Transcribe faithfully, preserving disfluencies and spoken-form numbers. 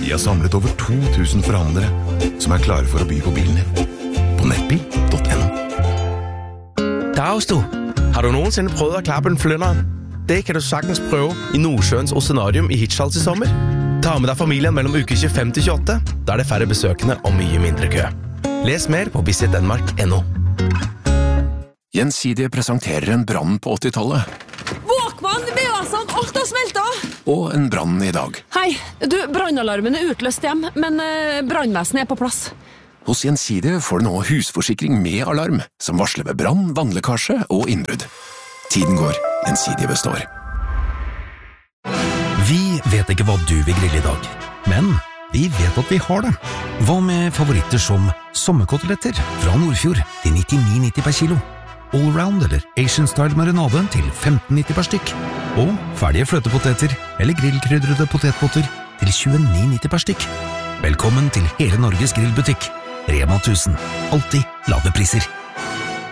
Vi har samlet over to tusen forhandlere som er klare for å by på bilen din. På nettbil punktum no. Dags du. Har du nogensinde prøvet at klappe en flynder? Det kan du sagtens prøve i Nordsjøens Oceanarium i Hirtshals i sommer. Ta med deg familien mellom uke tjuefem til tjueåtte, da er det færre besøkende og mye mindre kø. Les mer på visit denmark punktum no. Gjensidige presenterer en brann på åttitallet. Våkmann, V A-sant, alt har smeltet! Og en brann i dag. Hei, du, brannalarmen er utløst hjem, men uh, brannvesenet er på plass. Hos Gjensidige får du nå husforsikring med alarm, som varsler ved brann, vannlekkasje og innbrudd. Tiden går, Gjensidige består. Vi vet ikke hva du vil grille i dag, men vi vet at vi har det. Hva med favoritter som sommerkoteletter fra Nordfjord til nittini nitti per kilo? Allround eller Asian-style marinade til femten nitti per stykk? Og ferdige fløtepoteter eller grillkrydrede potetpotter til tjueni nitti per stykk? Velkommen til hele Norges grillbutikk. Rema tusen. Alltid lave priser.